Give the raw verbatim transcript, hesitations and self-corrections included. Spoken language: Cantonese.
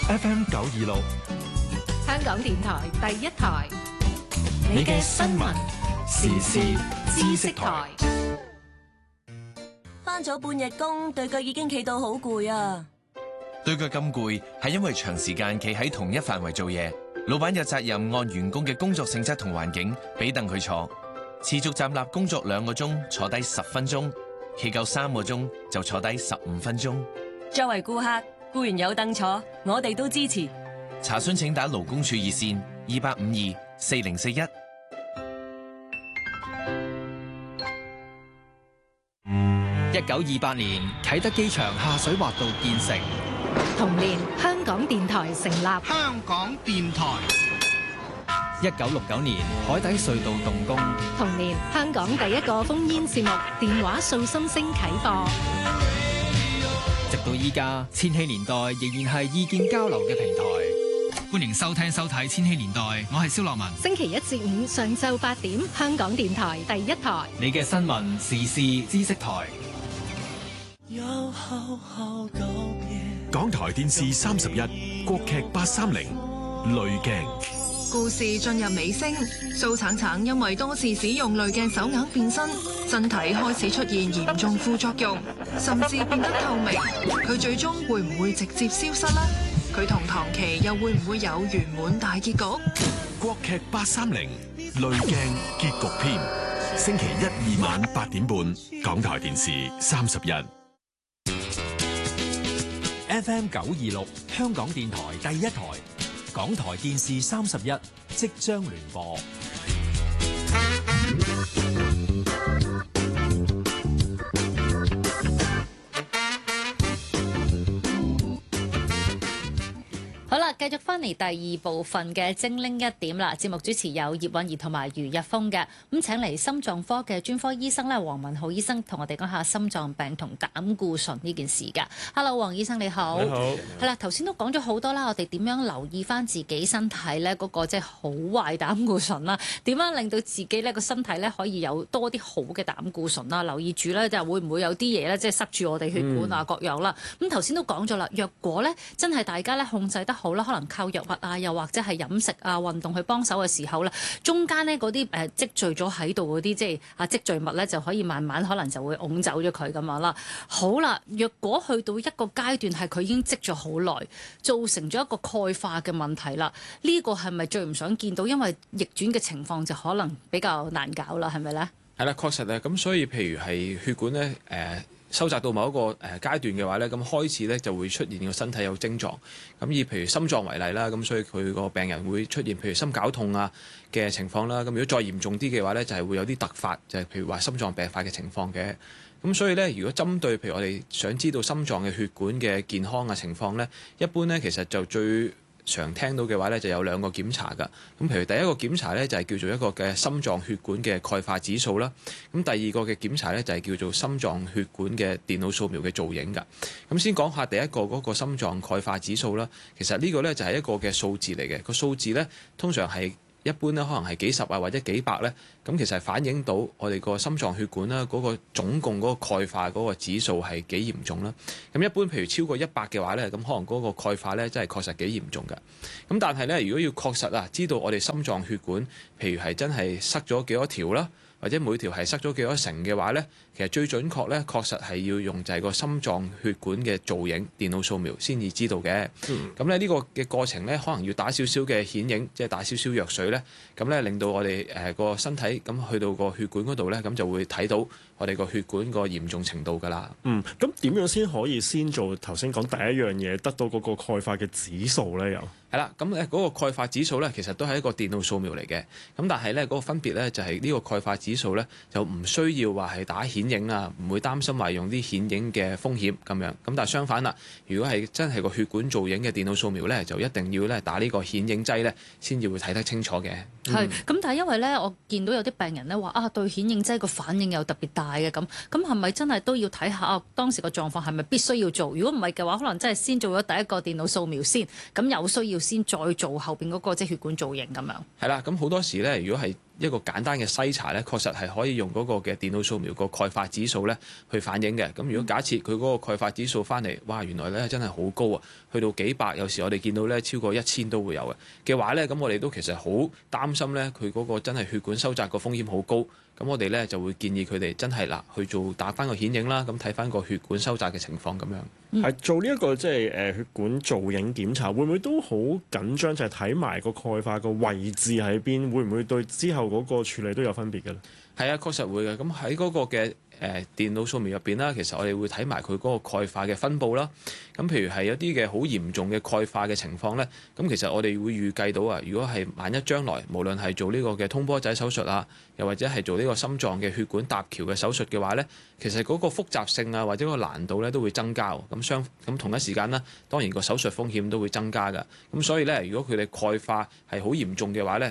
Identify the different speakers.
Speaker 1: F M 九二六，
Speaker 2: 香港電台第一台，
Speaker 1: 你嘅新聞時事知識台。
Speaker 3: 返咗半日工，對腳已經企到好攰啊！
Speaker 4: 對腳咁攰，係因為長時間企喺同一範圍做嘢。老闆有責任按員工嘅工作性質同環境，俾凳佢坐。持續站立工作兩個鐘，坐低十分鐘；企夠三個鐘，就坐低十五分鐘。
Speaker 3: 作為顧客，固然有凳坐，我哋都支持。
Speaker 4: 查詢請打勞工處熱線二八五二四零四一。
Speaker 5: 一九二八年，啟德機場下水滑道建成。
Speaker 2: 同年，香港電台成立。
Speaker 6: 香港電台。
Speaker 5: 一九六九年，海底隧道動工。
Speaker 2: 同年，香港第一個烽煙節目《電話訴心聲》啟播。
Speaker 5: 直到依家，千禧年代仍然係意見交流嘅平台。歡迎收聽收睇千禧年代，我係蕭樂文。
Speaker 2: 星期一至五上晝八點，香港電台第一台，
Speaker 5: 你嘅新聞時事知識台。
Speaker 1: 港台電視三十一，國劇八三零，濾鏡。
Speaker 7: 故事進入尾聲，蘇橙橙因為多次使用濾鏡手鐲變身，身體開始出現嚴重副作用，甚至變得透明。佢最終會唔會直接消失呢？佢同唐琪又會唔會有圓滿大結局？
Speaker 1: 國劇八三零，濾鏡結局篇，星期一、二晚八點半，港台電視三十一。
Speaker 8: F M 九二六，香港電台第一台，港台電視三十一即將聯播。
Speaker 9: 好啦，繼續翻嚟第二部分嘅精靈一點啦。節目主持有葉韻儀同埋余日峰嘅，咁請嚟心臟科嘅專科醫生咧，黃文浩醫生同我哋講下心臟病同膽固醇呢件事㗎。Hello， 黃醫生你好。你好。係啦，頭先都講咗好多啦，我哋點樣留意翻自己身體咧嗰個即係好壞膽固醇啦？點樣令到自己咧個身體咧可以有多啲好嘅膽固醇啦？留意住咧，就會唔會有啲嘢咧即係塞住我哋血管啊、嗯、各樣啦。咁頭先都講咗啦，若果咧真係大家咧控制得好啦，可能靠藥物啊，又或者係飲食啊、運動去幫手嘅時候咧，中間呢嗰啲誒積聚咗喺度嗰啲即係啊積聚物咧，就可以慢慢可能就會拱走咗佢咁樣啦。好啦，若果去到一個階段係佢已經積咗好耐，造成咗一個鈣化嘅問題啦，呢、呢個係咪最唔想見到？因為逆轉嘅情況就可能比較難搞啦，係咪咧？
Speaker 10: 係啦，確實啊。咁所以譬如係血管咧誒。呃收窄到某一個誒階段嘅話咧，咁開始咧就會出現個身體有症狀。咁以譬如心臟為例啦，咁所以佢個病人會出現譬如心絞痛啊嘅情況啦。咁如果再嚴重啲嘅話咧，就係會有啲突發，就係譬如話心臟病發嘅情況嘅。咁所以咧，如果針對譬如我哋想知道心臟嘅血管嘅健康嘅情況咧，一般咧其實就最常聽到嘅話咧，就有兩個檢查㗎。咁譬如第一個檢查咧，就係叫做一個嘅心臟血管嘅鈣化指數啦。咁第二個嘅檢查咧，就係叫做心臟血管嘅電腦掃描嘅造影㗎。咁先講下第一個嗰個心臟鈣化指數啦。其實呢個咧就係一個嘅數字嚟嘅。個數字咧通常係一般咧可能係幾十啊或者幾百咧。咁其實係反映到我哋個心臟血管啦嗰個總共嗰個鈣化嗰個指數係幾嚴重啦。咁一般譬如超過一百嘅話咧，咁可能嗰個鈣化咧真係確實幾嚴重㗎。咁但係咧，如果要確實啊知道我哋心臟血管譬如係真係塞咗幾多條啦，或者每條係塞咗幾多成嘅話咧，其實最準確咧確實係要用就係個心臟血管嘅造影電腦掃描先至知道嘅。咁咧呢個嘅過程咧，可能要打少少嘅顯影，即係打少少藥水咧，咁咧令到我哋誒個身體咁去到個血管嗰度咧，咁就會睇到我哋個血管個嚴重程度㗎啦。
Speaker 11: 嗯，咁點樣先可以先做頭先講第一樣嘢，得到嗰個鈣化嘅指數咧？又
Speaker 10: 係啦，咁咧嗰個鈣化指數咧，其實都係一個電腦掃描嚟嘅。咁但係咧嗰個分別咧，就係呢個鈣化指數咧，就唔需要話係打顯影啊，唔會擔心話用啲顯影嘅風險咁樣。咁但係相反啦，如果係真係個血管造影嘅電腦掃描咧，就一定要咧打呢個顯影劑咧，先至會睇得清楚嘅。
Speaker 9: 係，咁但係因為咧，我見到有啲病人咧話啊，對顯影劑個反應又特別大嘅咁，咁係咪真係都要睇下啊當時個狀況係咪必須要做？如果唔係嘅話，可能真係先做咗第一個電腦掃描先，咁有需要先再做後邊嗰個即係血管造影咁樣。
Speaker 10: 係啦，咁好多時咧，如果係一個簡單嘅篩查咧，確實係可以用嗰個嘅電腦掃描個鈣化指數咧去反映嘅。咁如果假設佢嗰個鈣化指數翻嚟，哇，原來咧真係好高啊，去到幾百，有時我哋見到咧超過一千都會有嘅嘅話咧，咁我哋都其實好擔心咧，佢嗰個真係血管收窄個風險好高。咁我哋咧就會建議佢哋真係嗱去做打翻個顯影啦，咁睇翻個血管收窄嘅情況咁樣。
Speaker 11: 係做呢一個即係誒血管造影檢查，會唔會都好緊張？就係睇埋個鈣化個位置喺邊，會唔會對之後嗰個處理都有分別嘅咧？
Speaker 10: 係啊，確實會嘅。咁喺嗰個嘅誒電腦掃描入邊啦，其實我哋會睇埋佢嗰個鈣化嘅分佈啦。咁譬如係有啲嘅好嚴重嘅鈣化嘅情況咧，咁其實我哋會預計到啊，如果係萬一將來無論係做呢個嘅通波仔手術啊，又或者係做呢個心臟嘅血管搭橋嘅手術嘅話咧，其實嗰個複雜性啊或者個難度咧都會增加。咁相咁同一時間呢，當然個手術風險都會增加㗎。咁所以咧，如果佢哋鈣化係好嚴重嘅話咧，